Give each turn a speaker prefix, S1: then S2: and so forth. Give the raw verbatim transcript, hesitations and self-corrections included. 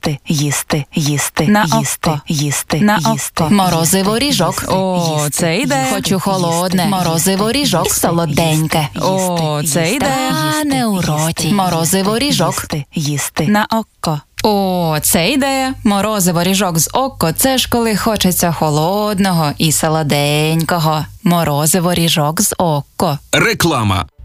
S1: їсти, їсти, їсти,
S2: На
S1: їсти,
S2: око.
S1: їсти,
S2: На
S1: їсти.
S2: око.
S3: Морозиво ріжок.
S2: О,
S1: їсти,
S2: це йде.
S1: їсти,
S3: Хочу холодне.
S1: їсти,
S3: Морозиво ріжок.
S1: їсти,
S3: Солоденьке.
S1: їсти,
S2: О,
S1: їсти,
S2: це
S1: їсти,
S2: йде.
S1: їсти,
S3: Тане у
S1: їсти,
S3: роті.
S1: їсти,
S3: Морозиво ріжок.
S1: їсти, їсти.
S2: На око. О, це йде. Морозиво ріжок з око. Це ж коли хочеться холодного і солоденького. Морозиво ріжок з око.
S4: Реклама.